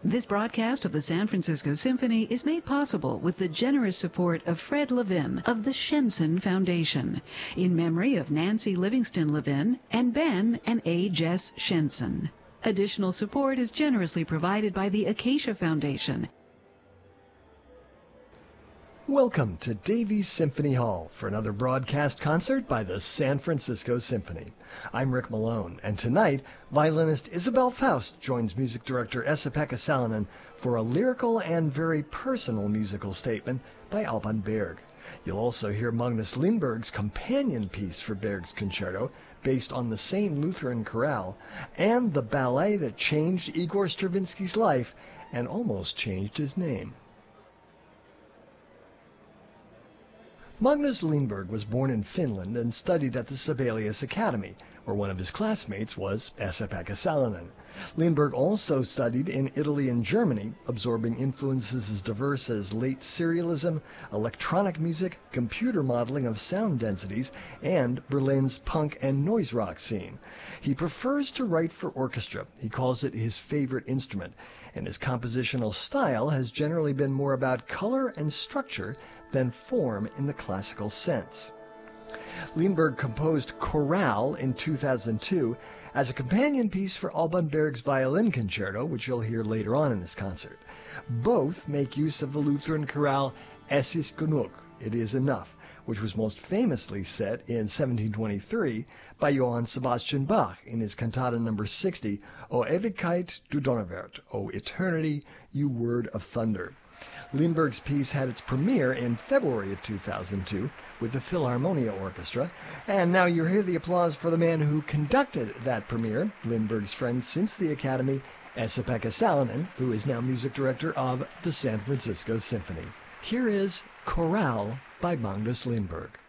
This broadcast of the San Francisco Symphony is made possible with the generous support of Fred Levin of the Shenson Foundation, in memory of Nancy Livingston Levin and Ben and A. Jess Shenson. Additional support is generously provided by the Acacia Foundation. Welcome to Davies Symphony Hall for another broadcast concert by the San Francisco Symphony. I'm Rick Malone, and tonight, violinist Isabelle Faust joins music director Esa-Pekka Salonen for a lyrical and very personal musical statement by Alban Berg. You'll also hear Magnus Lindberg's companion piece for Berg's concerto, based on the same Lutheran chorale, and the ballet that changed Igor Stravinsky's life and almost changed his name. Magnus Lindberg was born in Finland and studied at the Sibelius Academy, where one of his classmates was Esa-Pekka Salonen. Lindberg also studied in Italy and Germany, absorbing influences as diverse as late serialism, electronic music, computer modeling of sound densities, and Berlin's punk and noise rock scene. He prefers to write for orchestra. He calls it his favorite instrument, and his compositional style has generally been more about color and structure than form in the classical sense. Lindberg composed Chorale in 2002 as a companion piece for Alban Berg's violin concerto, which you'll hear later on in this concert. Both make use of the Lutheran chorale Es ist genug, It is enough, which was most famously set in 1723 by Johann Sebastian Bach in his cantata number 60, O Ewigkeit, du Donnerwetter, O Eternity, you Word of Thunder. Lindberg's piece had its premiere in February of 2002 with the Philharmonia Orchestra, and now you hear the applause for the man who conducted that premiere, Lindberg's friend since the Academy, Esa-Pekka Salonen, who is now music director of the San Francisco Symphony. Here is Chorale by Magnus Lindberg.